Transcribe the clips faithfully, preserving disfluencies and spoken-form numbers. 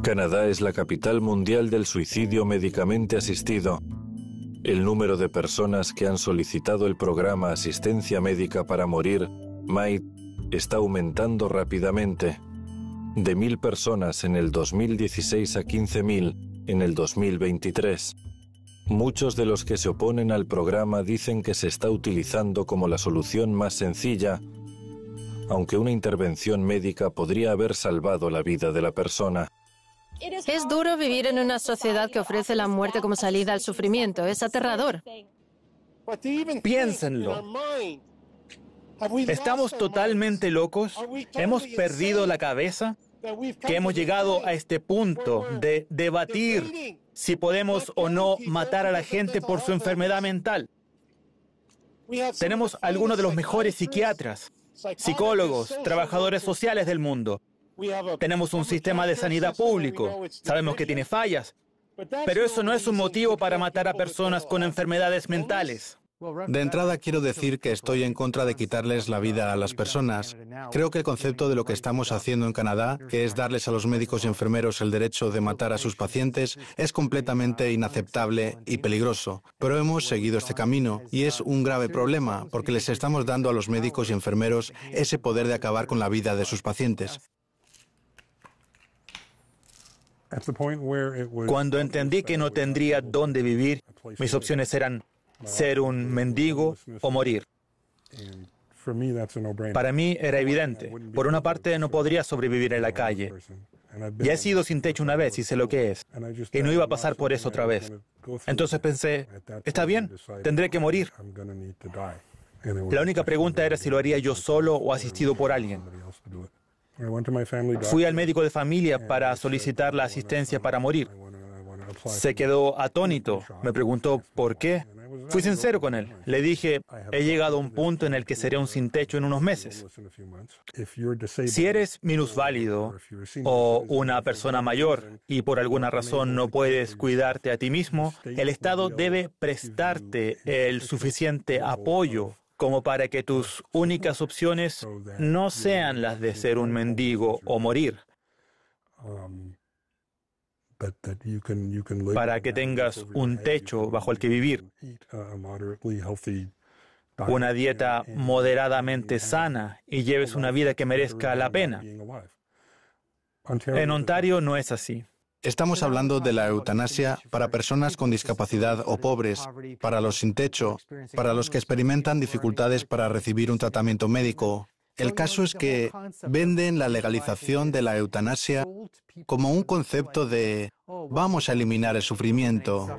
Canadá es la capital mundial del suicidio médicamente asistido. El número de personas que han solicitado el programa Asistencia Médica para Morir, M A I T, está aumentando rápidamente. De mil personas en el dos mil dieciséis a quince mil en el dos mil veintitrés. Muchos de los que se oponen al programa dicen que se está utilizando como la solución más sencilla, aunque una intervención médica podría haber salvado la vida de la persona. Es duro vivir en una sociedad que ofrece la muerte como salida al sufrimiento. Es aterrador. Piénsenlo. ¿Estamos totalmente locos? ¿Hemos perdido la cabeza? ¿Que hemos llegado a este punto de debatir si podemos o no matar a la gente por su enfermedad mental? Tenemos algunos de los mejores psiquiatras, psicólogos, trabajadores sociales del mundo. Tenemos un sistema de sanidad público. Sabemos que tiene fallas, pero eso no es un motivo para matar a personas con enfermedades mentales. De entrada quiero decir que estoy en contra de quitarles la vida a las personas. Creo que el concepto de lo que estamos haciendo en Canadá, que es darles a los médicos y enfermeros el derecho de matar a sus pacientes, es completamente inaceptable y peligroso. Pero hemos seguido este camino y es un grave problema porque les estamos dando a los médicos y enfermeros ese poder de acabar con la vida de sus pacientes. Cuando entendí que no tendría dónde vivir, mis opciones eran ser un mendigo o morir. Para mí era evidente. Por una parte, no podría sobrevivir en la calle. Ya he sido sin techo una vez y sé lo que es. Y no iba a pasar por eso otra vez. Entonces pensé, está bien, tendré que morir. La única pregunta era si lo haría yo solo o asistido por alguien. Fui al médico de familia para solicitar la asistencia para morir. Se quedó atónito. Me preguntó por qué. Fui sincero con él. Le dije, he llegado a un punto en el que seré un sin techo en unos meses. Si eres minusválido o una persona mayor y por alguna razón no puedes cuidarte a ti mismo, el Estado debe prestarte el suficiente apoyo como para que tus únicas opciones no sean las de ser un mendigo o morir. Para que tengas un techo bajo el que vivir, una dieta moderadamente sana y lleves una vida que merezca la pena. En Ontario no es así. Estamos hablando de la eutanasia para personas con discapacidad o pobres, para los sin techo, para los que experimentan dificultades para recibir un tratamiento médico. El caso es que venden la legalización de la eutanasia como un concepto de vamos a eliminar el sufrimiento.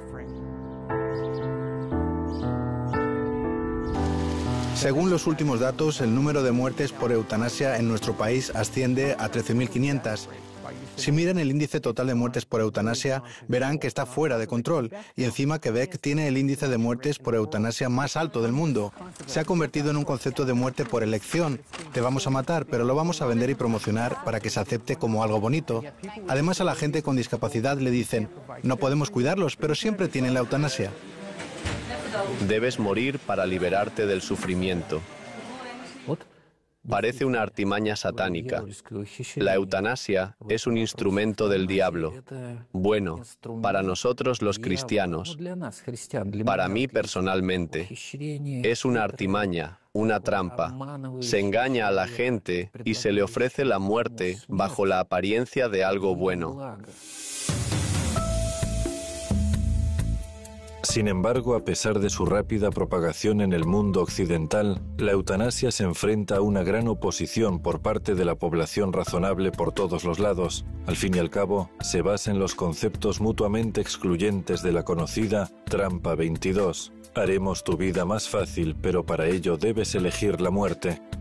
Según los últimos datos, el número de muertes por eutanasia en nuestro país asciende a trece mil quinientas. Si miran el índice total de muertes por eutanasia, verán que está fuera de control y encima Quebec tiene el índice de muertes por eutanasia más alto del mundo. Se ha convertido en un concepto de muerte por elección. Te vamos a matar, pero lo vamos a vender y promocionar para que se acepte como algo bonito. Además, a la gente con discapacidad le dicen, no podemos cuidarlos, pero siempre tienen la eutanasia. Debes morir para liberarte del sufrimiento. Parece una artimaña satánica. La eutanasia es un instrumento del diablo. Bueno, para nosotros los cristianos, para mí personalmente, es una artimaña, una trampa. Se engaña a la gente y se le ofrece la muerte bajo la apariencia de algo bueno. Sin embargo, a pesar de su rápida propagación en el mundo occidental, la eutanasia se enfrenta a una gran oposición por parte de la población razonable por todos los lados. Al fin y al cabo, se basa en los conceptos mutuamente excluyentes de la conocida Trampa veintidós. Haremos tu vida más fácil, pero para ello debes elegir la muerte.